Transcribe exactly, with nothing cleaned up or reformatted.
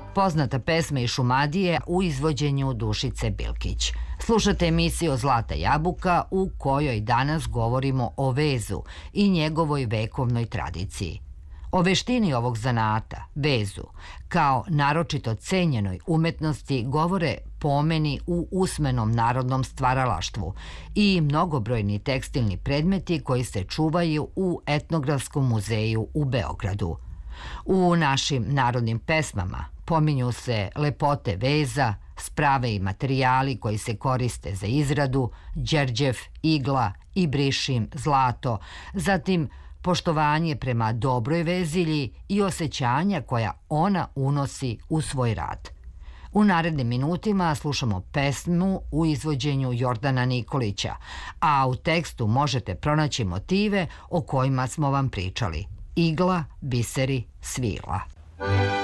Poznata pesma iz Šumadije u izvođenju Dušice Bilkić. Slušate emisiju Zlata jabuka u kojoj danas govorimo o vezu i njegovoj vekovnoj tradiciji. O veštini ovog zanata, vezu, kao naročito cenjenoj umetnosti govore pomeni u usmenom narodnom stvaralaštvu i mnogobrojni tekstilni predmeti koji se čuvaju u Etnografskom muzeju u Beogradu. U našim narodnim pesmama pominju se lepote veza, sprave i materijali koji se koriste za izradu, đerđef, igla, ibrišim, zlato, zatim poštovanje prema dobroj vezilji i osjećanja koja ona unosi u svoj rad. U narednim minutima slušamo pesmu u izvođenju Jordana Nikolića, a u tekstu možete pronaći motive o kojima smo vam pričali. Igla, biseri, svila.